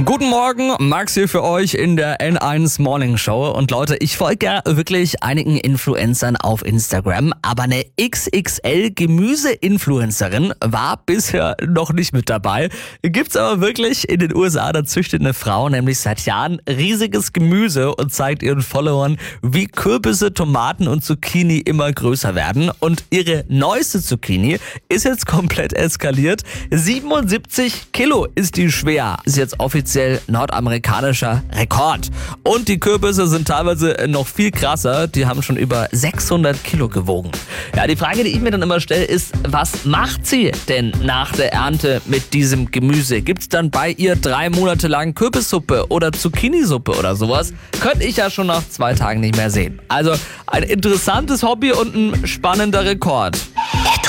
Guten Morgen, Max hier für euch in der N1 Morning Show. Und Leute, ich folge ja wirklich einigen Influencern auf Instagram, aber eine XXL-Gemüse-Influencerin war bisher noch nicht mit dabei. Gibt's aber wirklich in den USA, da züchtet eine Frau nämlich seit Jahren riesiges Gemüse und zeigt ihren Followern, wie Kürbisse, Tomaten und Zucchini immer größer werden. Und ihre neueste Zucchini ist jetzt komplett eskaliert. 77 Kilo ist die schwer. Ist jetzt offiziell nordamerikanischer Rekord. Und die Kürbisse sind teilweise noch viel krasser. Die haben schon über 600 Kilo gewogen. Ja, die Frage, die ich mir dann immer stelle, ist, was macht sie denn nach der Ernte mit diesem Gemüse? Gibt's dann bei ihr 3 Monate lang Kürbissuppe oder Zucchinisuppe oder sowas? Könnte ich ja schon nach 2 Tagen nicht mehr sehen. Also ein interessantes Hobby und ein spannender Rekord.